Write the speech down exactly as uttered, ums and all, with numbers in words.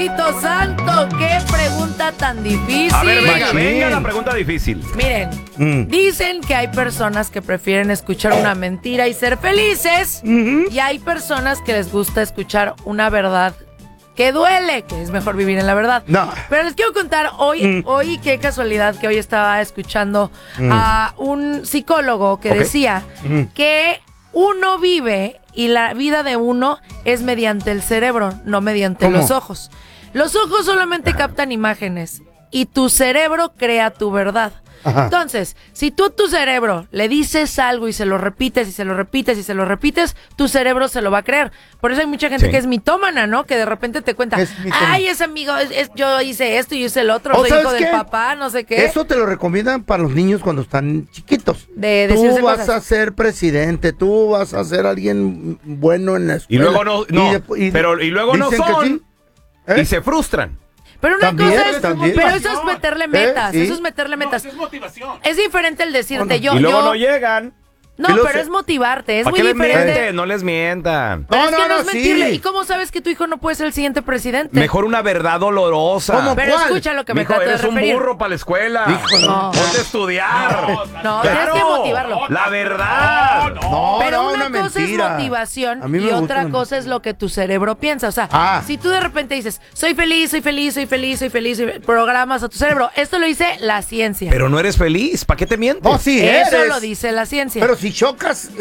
Papito Santo, qué pregunta tan difícil. A ver, venga, venga la pregunta difícil. Miren, Mm. dicen que hay personas que prefieren escuchar una mentira y ser felices, Ujú. y hay personas que les gusta escuchar una verdad que duele, que es mejor vivir en la verdad. No. Pero les quiero contar hoy, Mm. hoy qué casualidad que hoy estaba escuchando Mm. a un psicólogo que Ok. decía Mm. que uno vive y la vida de uno es mediante el cerebro, no mediante ¿Cómo? los ojos. Los ojos solamente captan imágenes y tu cerebro crea tu verdad. Ajá. Entonces, si tú a tu cerebro le dices algo y se lo repites y se lo repites y se lo repites, tu cerebro se lo va a creer. Por eso hay mucha gente Sí. que es mitómana, ¿no? Que de repente te cuenta, Es mitómana. ay, ese amigo, es, es- yo hice esto y hice el otro, ¿O soy sabes hijo del qué? papá, no sé qué. Eso te lo recomiendan para los niños cuando están chiquitos. De tú decirse vas cosas. a ser presidente, tú vas a ser alguien bueno en la Y escuela. luego no, no, de- y- pero y luego no dicen que son sí. ¿Eh? y se frustran. Pero una También, cosa es, también. pero eso es meterle metas, ¿Eh? Sí. eso es meterle metas. es motivación. Es diferente el decirte Bueno, yo, y luego yo- no llegan. no, Y luego pero se- es motivarte, es ¿Para muy qué les diferente. mienten? No les mientan. Pero No, es que no, no, no, es mentirle. sí. ¿Y cómo sabes que tu hijo no puede ser el siguiente presidente? Mejor una verdad dolorosa. ¿Cómo? Pero ¿Cuál? escucha lo que me Mijo, trato de eres un referir. burro para la escuela. Híjole. No. Ponte a estudiar. No, tienes que motivarlo. La verdad. No, Pero no, una cosa mentira. es motivación A mí y me gusta otra la cosa es lo que tu cerebro piensa. O sea, Ah. si tú de repente dices, soy feliz, soy feliz, soy feliz, soy feliz, soy fe-", programas a tu cerebro. Esto lo dice la ciencia. Pero no eres feliz. ¿Para qué te mientes? No, sí Eso eres. lo dice la ciencia. Pero si chocas